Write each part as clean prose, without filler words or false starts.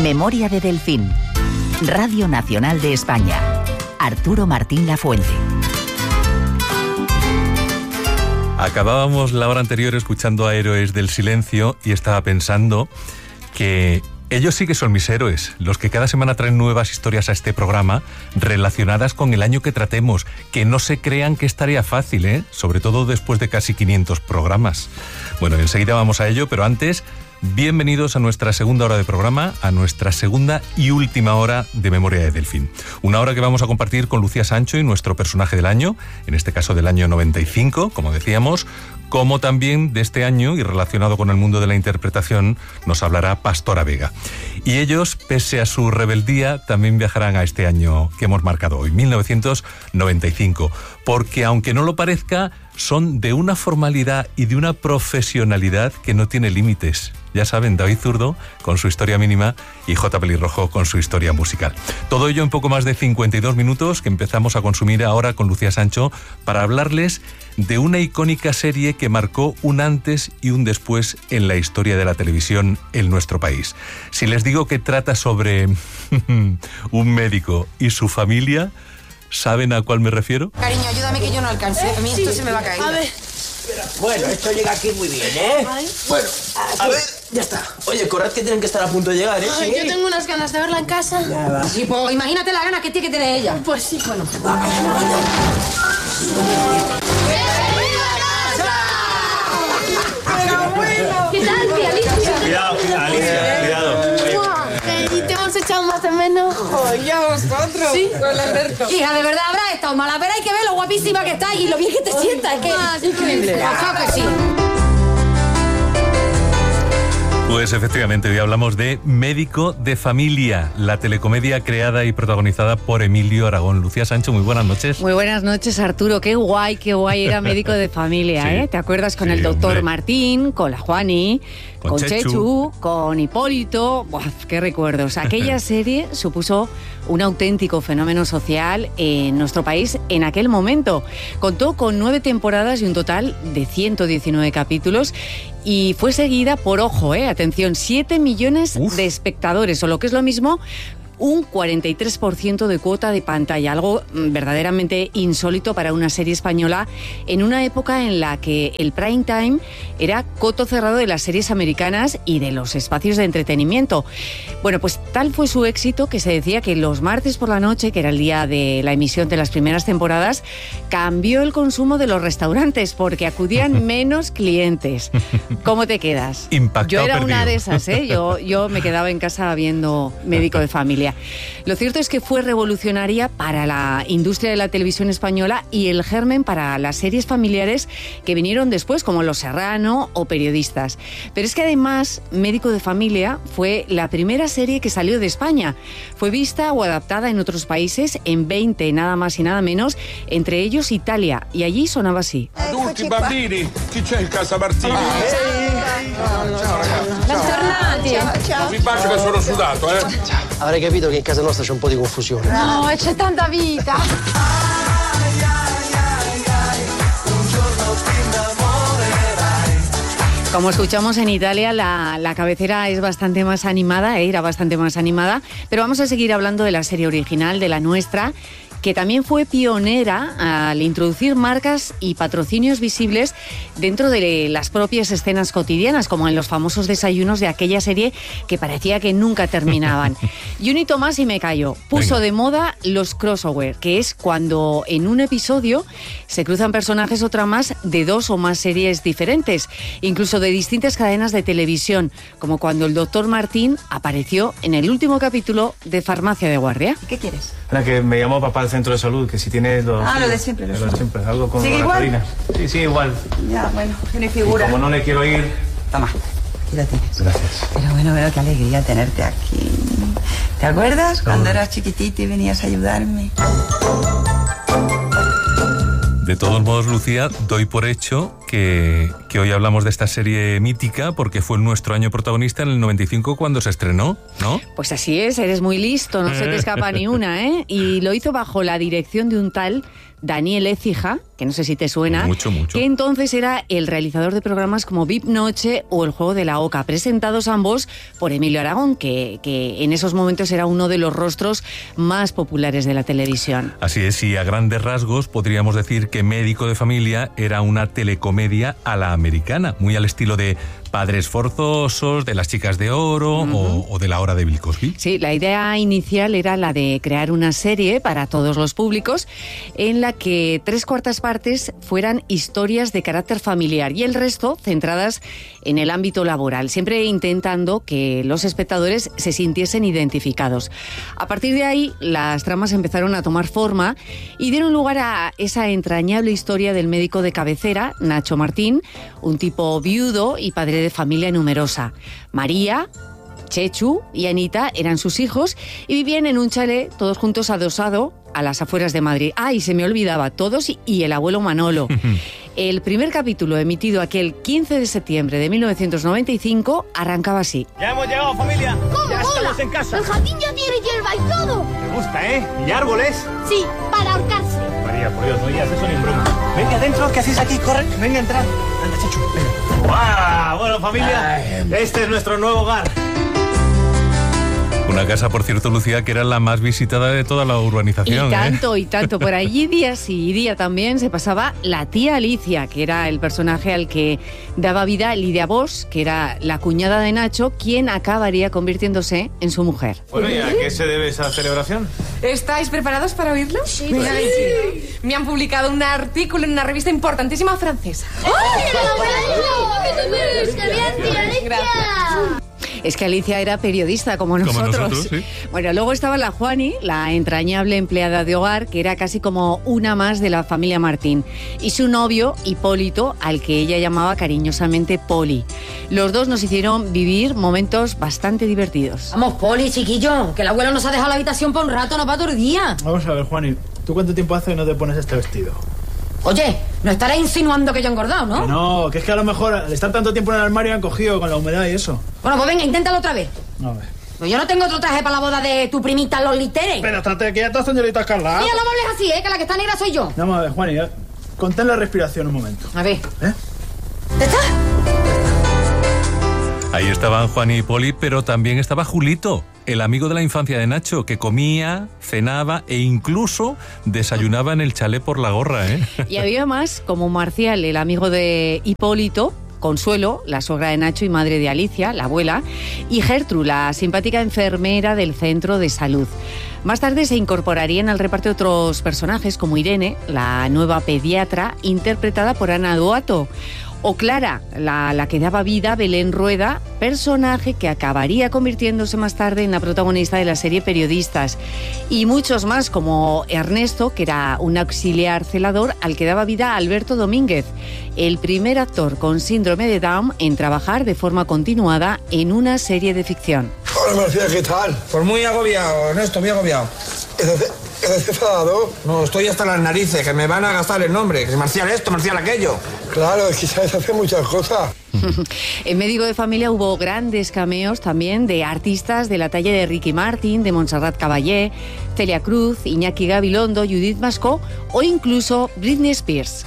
Memoria de Delfín. Radio Nacional de España. Arturo Martín Lafuente. Acabábamos la hora anterior escuchando a Héroes del Silencio y estaba pensando que ellos sí que son mis héroes, los que cada semana traen nuevas historias a este programa relacionadas con el año que tratemos. Que no se crean que es tarea fácil, sobre todo después de casi 500 programas. Bueno, enseguida vamos a ello, pero antes, bienvenidos a nuestra segunda hora de programa, a nuestra segunda y última hora de Memoria de Delfín. Una hora que vamos a compartir con Lucía Sancho y nuestro personaje del año, en este caso del año 95, como decíamos, como también de este año, y relacionado con el mundo de la interpretación, nos hablará Pastora Vega. Y ellos, pese a su rebeldía, también viajarán a este año que hemos marcado hoy, 1995, porque aunque no lo parezca, son de una formalidad y de una profesionalidad que no tiene límites. Ya saben, David Zurdo con su historia mínima y J. Pelirrojo con su historia musical. Todo ello en poco más de 52 minutos que empezamos a consumir ahora con Lucía Sancho para hablarles de una icónica serie que marcó un antes y un después en la historia de la televisión en nuestro país. Si les digo que trata sobre un médico y su familia, ¿saben a cuál me refiero? Cariño, ayúdame que yo no alcance. A mí esto se me va a caer. A ver. Bueno, esto llega aquí muy bien, ¿eh? Ay. Bueno, a ver, ya está. Oye, corred que tienen que estar a punto de llegar, ¿eh? Ay, ¿Sí? yo tengo unas ganas de verla en casa. Ya va. Sí, pues imagínate la gana que tiene que tener ella. Pues sí. Bueno, ¿Qué tal, tía Alicia? Cuidado, Alicia, cuidado. ¿Y te hemos echado más de menos? oye, vosotros. Sí. Con Alberto. Hija, de verdad habrá estado mala, pero hay que ver lo guapísima que está y lo bien que te sientas. Es que increíble. Claro que sí. Pues efectivamente, hoy hablamos de Médico de Familia, la telecomedia creada y protagonizada por Emilio Aragón. Lucía Sancho, muy buenas noches. Muy buenas noches, Arturo. Qué guay era Médico de Familia, Sí. ¿eh? ¿Te acuerdas con Sí, el doctor hombre. Martín, con la Juani, Con Chechu, con Hipólito? ¡Buah, qué recuerdos! Aquella serie supuso un auténtico fenómeno social en nuestro país en aquel momento. Contó con 9 temporadas y un total de 119 capítulos y fue seguida por, ojo, atención, 7 millones de espectadores, o lo que es lo mismo, un 43% de cuota de pantalla, algo verdaderamente insólito para una serie española en una época en la que el prime time era coto cerrado de las series americanas y de los espacios de entretenimiento. Bueno, pues tal fue su éxito que se decía que los martes por la noche, que era el día de la emisión de las primeras temporadas, cambió el consumo de los restaurantes porque acudían menos clientes. ¿Cómo te quedas? Impactado, Yo era una perdido. de esas, Yo me quedaba en casa viendo Médico de Familia. Lo cierto es que fue revolucionaria para la industria de la televisión española y el germen para las series familiares que vinieron después, como Los Serrano o Periodistas. Pero es que además, Médico de Familia fue la primera serie que salió de España. Fue vista o adaptada en otros países, en 20, nada más y nada menos, entre ellos Italia. Y allí sonaba así. Tutti bambini, chi c'è in casa Martini? Bentornati. Non vi bacio che sono sudato, eh? Avrei capito che in casa nostra c'è un po' di confusione. No, c'è tanta vita. Como escuchamos en Italia, la cabecera es bastante más animada, era bastante más animada, pero vamos a seguir hablando de la serie original, de la nuestra, que también fue pionera al introducir marcas y patrocinios visibles dentro de las propias escenas cotidianas, como en los famosos desayunos de aquella serie que parecía que nunca terminaban. Y un hito más y me callo. Puso de moda los crossover, que es cuando en un episodio se cruzan personajes o tramas de 2 o más series diferentes, incluso de distintas cadenas de televisión, como cuando el doctor Martín apareció en el último capítulo de Farmacia de Guardia. ¿Qué quieres? Ahora que me llamó papá al centro de salud, que si tienes los... Ah, lo de siempre, Lo de siempre, algo con ¿Sigue la igual? Karina. Sí, igual. Ya, bueno, tiene Y figura. como no le quiero ir... Toma, aquí lo tienes. Gracias. Pero bueno, qué alegría tenerte aquí. ¿Te acuerdas cuando eras chiquitito y venías a ayudarme? De todos modos, Lucía, doy por hecho que hoy hablamos de esta serie mítica porque fue nuestro año protagonista en el 95 cuando se estrenó, ¿no? Pues así es, eres muy listo, no se te escapa ni una, ¿eh? Y lo hizo bajo la dirección de un tal Daniel Écija, que no sé si te suena, mucho. Que entonces era el realizador de programas como VIP Noche o El Juego de la Oca, presentados ambos por Emilio Aragón, que en esos momentos era uno de los rostros más populares de la televisión. Así es, y a grandes rasgos podríamos decir que Médico de Familia era una telecomedia a la americana, muy al estilo de Padres Forzosos, de Las Chicas de Oro o de La Hora de Bill Cosby. Sí, la idea inicial era la de crear una serie para todos los públicos en la que 3/4 partes fueran historias de carácter familiar y el resto centradas en el ámbito laboral, siempre intentando que los espectadores se sintiesen identificados. A partir de ahí, las tramas empezaron a tomar forma y dieron lugar a esa entrañable historia del médico de cabecera, Nacho Martín, un tipo viudo y padre de familia numerosa. María, Chechu y Anita eran sus hijos y vivían en un chalet todos juntos adosado a las afueras de Madrid. Y se me olvidaba, todos y el abuelo Manolo. El primer capítulo, emitido aquel 15 de septiembre de 1995, arrancaba así. Ya hemos llegado, familia. ¿Cómo? Ya estamos en casa. El jardín ya tiene hierba y todo. Me gusta, ¿eh? ¿Y árboles? Sí, para ahorcarse. María, por Dios, no digas eso ni en broma. Venga, adentro, ¿qué hacéis aquí? Corre, venga, entrad. Anda, Chechu, venga. ¡Guau! Bueno, familia, este es nuestro nuevo hogar. Una casa, por cierto, Lucía, que era la más visitada de toda la urbanización. Y tanto. Por allí día sí y día también se pasaba la tía Alicia, que era el personaje al que daba vida Lidia Bosch, que era la cuñada de Nacho, quien acabaría convirtiéndose en su mujer. Bueno, ¿y a qué se debe esa celebración? ¿Estáis preparados para oírlo? Sí. Me han publicado un artículo en una revista importantísima francesa. ¡Ay, qué bien, tía Alicia! Es que Alicia era periodista como nosotros. Sí. Bueno, luego estaba la Juani, la entrañable empleada de hogar, que era casi como una más de la familia Martín, y su novio, Hipólito, al que ella llamaba cariñosamente Poli. Los dos nos hicieron vivir momentos bastante divertidos. Vamos, Poli, chiquillo, que el abuelo nos ha dejado la habitación para un rato, no para todo el día. Vamos a ver, Juani, ¿tú cuánto tiempo hace que no te pones este vestido? Oye, no estarás insinuando que yo he engordado, ¿no? Que no, que es que a lo mejor al estar tanto tiempo en el armario han cogido con la humedad y eso. Bueno, pues venga, inténtalo otra vez. A ver. Pues yo no tengo otro traje para la boda de tu primita Loli Tere. Pero estate quieto, señorita Carla. Mira, no me hables así, que la que está negra soy yo. Vamos a ver, Juani, contén la respiración un momento. A ver. ¿Eh? ¿Está? Ahí estaban Juan y Poli, pero también estaba Julito, el amigo de la infancia de Nacho, que comía, cenaba e incluso desayunaba en el chalet por la gorra, ¿eh? Y había más, como Marcial, el amigo de Hipólito, Consuelo, la suegra de Nacho y madre de Alicia, la abuela, y Gertrude, la simpática enfermera del centro de salud. Más tarde se incorporarían al reparto otros personajes como Irene, la nueva pediatra, interpretada por Ana Duato, o Clara, la que daba vida a Belén Rueda, personaje que acabaría convirtiéndose más tarde en la protagonista de la serie Periodistas. Y muchos más, como Ernesto, que era un auxiliar celador al que daba vida Alberto Domínguez, el primer actor con síndrome de Down en trabajar de forma continuada en una serie de ficción. Hola, Marcial, ¿qué tal? Pues muy agobiado, Ernesto, muy agobiado. ¿Estás enfadado? No, estoy hasta las narices, que me van a gastar el nombre. Que Marcial esto, Marcial aquello. Claro, es que sabes hacer muchas cosas. En Médico de Familia hubo grandes cameos también de artistas de la talla de Ricky Martin, de Montserrat Caballé, Celia Cruz, Iñaki Gabilondo, Judith Mascó o incluso Britney Spears.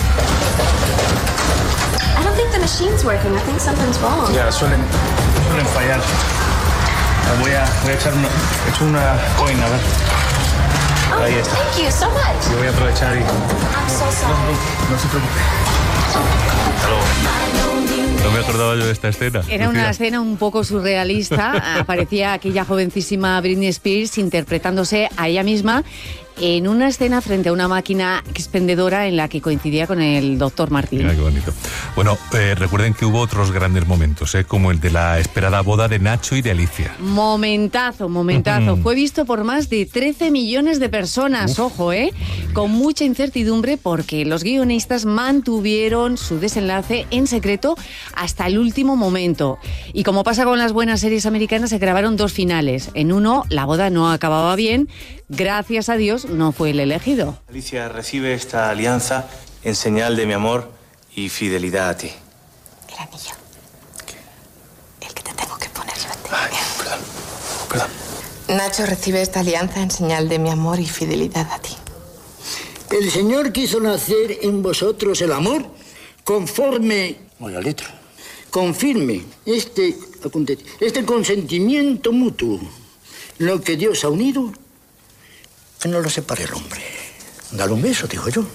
I don't think the machine's working. I think something's wrong. Ya, suelen fallar. Voy a echar una coin, a ver. Ahí está. Thank you so much. Y voy a aprovechar y... I'm so sorry. No se preocupe. Hasta luego. No me acordaba yo de esta escena. Era Lucía. una escena un poco surrealista. Aparecía aquella jovencísima Britney Spears interpretándose a ella misma en una escena frente a una máquina expendedora en la que coincidía con el doctor Martín. Mira qué bonito. Bueno, recuerden que hubo otros grandes momentos, como el de la esperada boda de Nacho y de Alicia. Momentazo. Fue visto por más de 13 millones de personas, ojo, con mucha incertidumbre porque los guionistas mantuvieron su desenlace en secreto hasta el último momento. Y como pasa con las buenas series americanas, se grabaron 2 finales. En uno, la boda no acababa bien. Gracias a Dios, no fue el elegido. Alicia recibe esta alianza en señal de mi amor y fidelidad a ti. El anillo. El que te tengo que poner yo a ti. Ay, perdón. Nacho recibe esta alianza en señal de mi amor y fidelidad a ti. El Señor quiso nacer en vosotros el amor conforme a la letra. Confirme este consentimiento mutuo. Lo que Dios ha unido, que no lo separe el hombre. Dale un beso, digo yo.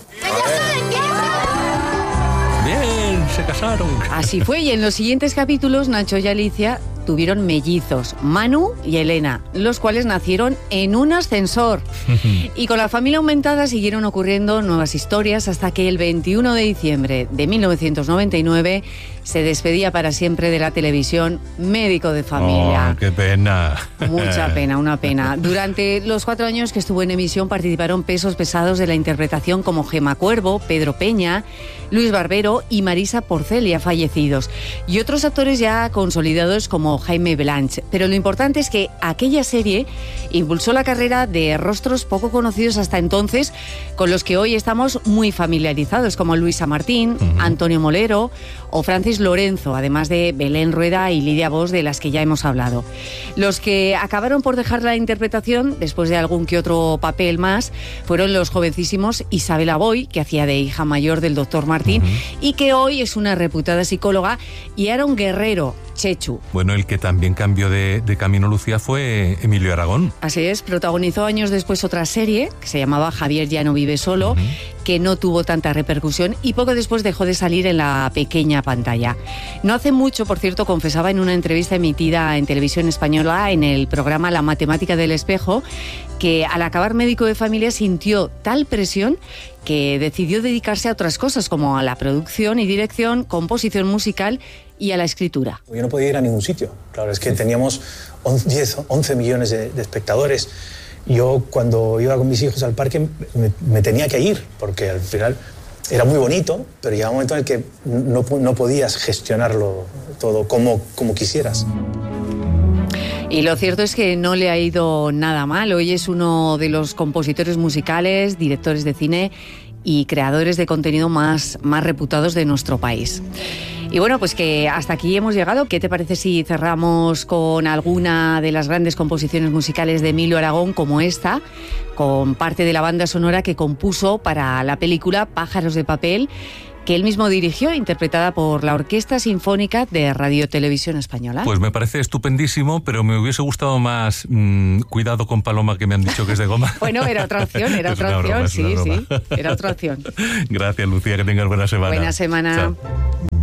Bien, se casaron. Así fue, y en los siguientes capítulos Nacho y Alicia tuvieron mellizos, Manu y Elena, los cuales nacieron en un ascensor. Y con la familia aumentada siguieron ocurriendo nuevas historias hasta que el 21 de diciembre de 1999 se despedía para siempre de la televisión Médico de Familia. Oh, qué pena. Mucha pena, una pena. Durante los 4 años que estuvo en emisión participaron pesos pesados de la interpretación como Gemma Cuervo, Pedro Peña, Luis Barbero y Marisa Porcelia, fallecidos, y otros actores ya consolidados como Jaime Blanch. Pero lo importante es que aquella serie impulsó la carrera de rostros poco conocidos hasta entonces, con los que hoy estamos muy familiarizados, como Luisa Martín, Antonio Molero o Francis Lorenzo, además de Belén Rueda y Lidia Bosch, de las que ya hemos hablado. Los que acabaron por dejar la interpretación, después de algún que otro papel más, fueron los jovencísimos Isabel Aboy, que hacía de hija mayor del doctor Martín, y que hoy es una reputada psicóloga, y Aaron Guerrero, Chechu. Bueno, el que también cambió de camino, Lucía, fue Emilio Aragón. Así es, protagonizó años después otra serie que se llamaba Javier ya no vive solo, que no tuvo tanta repercusión y poco después dejó de salir en la pequeña pantalla. No hace mucho, por cierto, confesaba en una entrevista emitida en televisión española en el programa La Matemática del Espejo que al acabar Médico de Familia sintió tal presión que decidió dedicarse a otras cosas como a la producción y dirección, composición musical y a la escritura. Yo no podía ir a ningún sitio. Claro, es que teníamos 11 millones de espectadores. Yo cuando iba con mis hijos al parque me tenía que ir, porque al final era muy bonito, pero llegaba un momento en el que no podías gestionarlo todo como quisieras. Y lo cierto es que no le ha ido nada mal. Hoy es uno de los compositores musicales, directores de cine y creadores de contenido más reputados de nuestro país. Y bueno, pues que hasta aquí hemos llegado. ¿Qué te parece si cerramos con alguna de las grandes composiciones musicales de Emilio Aragón, como esta, con parte de la banda sonora que compuso para la película Pájaros de papel, que él mismo dirigió, interpretada por la Orquesta Sinfónica de Radio Televisión Española? Pues me parece estupendísimo, pero me hubiese gustado más Cuidado con Paloma, que me han dicho que es de goma. Bueno, era otra opción, era otra opción. Gracias, Lucía, que tengas buena semana. Buena semana. Chao.